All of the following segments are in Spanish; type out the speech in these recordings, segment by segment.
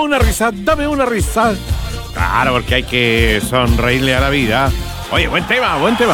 una risa, dame una risa. Claro, porque hay que sonreírle a la vida. Oye, buen tema, buen tema.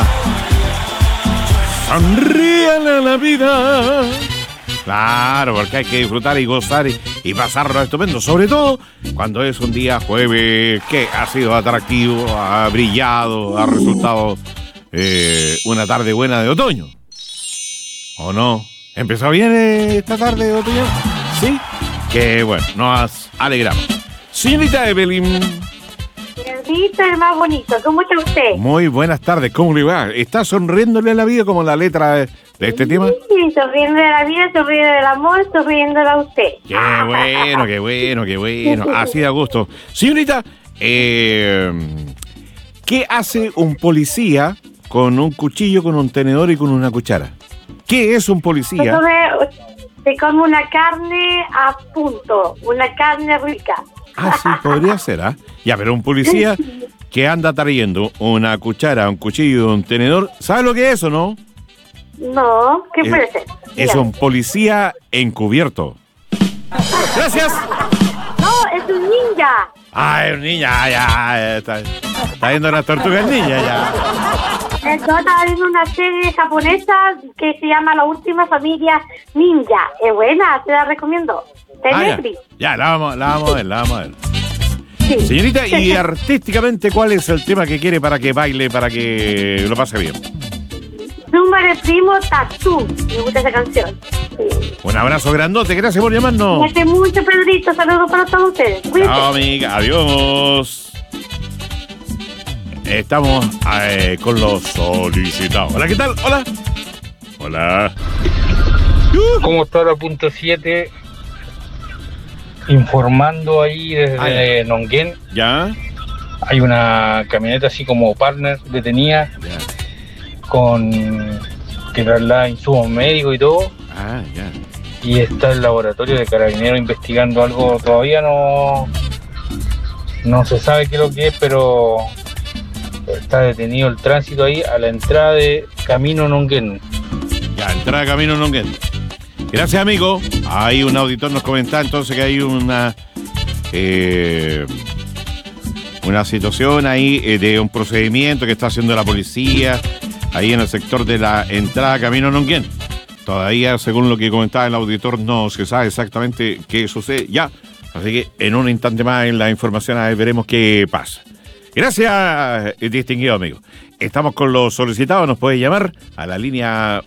Sonríale a la vida. Claro, porque hay que disfrutar y gozar y pasarlo estupendo. Sobre todo cuando es un día jueves que ha sido atractivo, ha brillado, ha resultado una tarde buena de otoño. ¿O no? ¿Empezó bien esta tarde de otoño? Sí. Que bueno, nos alegramos. Señorita Evelyn. Visto el más bonito, ¿cómo está usted? Muy buenas tardes, ¿cómo le va? ¿Está sonriéndole a la vida como la letra de este tema? Sí, sonriendo de la vida, sonriendo del amor, sonriéndole a usted. Qué bueno, qué bueno, qué bueno. Así da gusto. Señorita, ¿qué hace un policía con un cuchillo, con un tenedor y con una cuchara? ¿Qué es un policía? Se come una carne a punto, una carne rica. Ah, sí, podría ser, ¿ah? Ya, pero un policía que anda trayendo una cuchara, un cuchillo, un tenedor, ¿sabe lo que es o no? No, ¿qué puede ser? Es un policía encubierto. ¡Gracias! No, es un ninja. Ah, es un ninja, ya. Está viendo las tortugas ninja, ya. Yo estaba viendo una serie japonesa que se llama La Última Familia Ninja. Es buena, te la recomiendo. Ya, la vamos a ver. Sí. Señorita, y artísticamente, ¿cuál es el tema que quiere para que baile, para que lo pase bien? Número primo Tatú. Me gusta esa canción. Sí. Un abrazo grandote, gracias por llamarnos. Cuídate mucho, Pedrito. Saludos para todos ustedes. Cuídate. Chao, amiga. Adiós. Estamos con los solicitados. Hola, ¿qué tal? Hola. Hola. ¿Cómo está la punto 7? Informando ahí desde Nonguén. ¿Ya? Hay una camioneta así como partner detenida. Ya. Con que traslada insumos médicos y todo. Ah, ya. Y está el laboratorio de Carabineros investigando algo. Todavía no se sabe qué es lo que es, pero está detenido el tránsito ahí a la entrada de Camino Nonguén. Ya, entrada de Camino Nonguén. Gracias, amigo. Ahí un auditor nos comentaba entonces que hay una situación ahí de un procedimiento que está haciendo la policía ahí en el sector de la entrada Camino Nonguén. Todavía, según lo que comentaba el auditor, no se sabe exactamente qué sucede ya. Así que en un instante más en la información veremos qué pasa. Gracias, distinguido amigo. Estamos con los solicitados. Nos puede llamar a la línea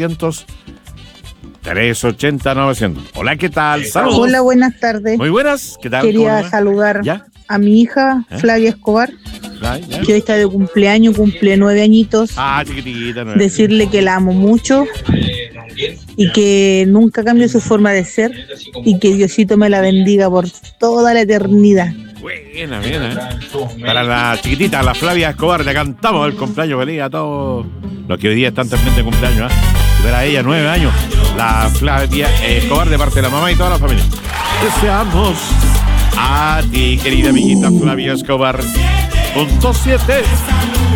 800-380-900. Hola, ¿qué tal? Saludos. Hola, buenas tardes. Muy buenas, ¿qué tal? Quería saludar ¿Ya? a mi hija, Flavia Escobar, ¿Ya? que hoy está de cumpleaños, cumple 9 añitos. Ah, chiquitita. No. Decirle que la amo mucho y que nunca cambie su forma de ser y que Diosito me la bendiga por toda la eternidad. Buena, bien, ¿eh? Para la chiquitita, la Flavia Escobar, le cantamos el cumpleaños feliz a todos los que hoy día están también de cumpleaños, ¿eh? Para ella, 9 años, la Flavia Escobar, de parte de la mamá y toda la familia. Deseamos a ti, querida amiguita Flavia Escobar. Punto 7.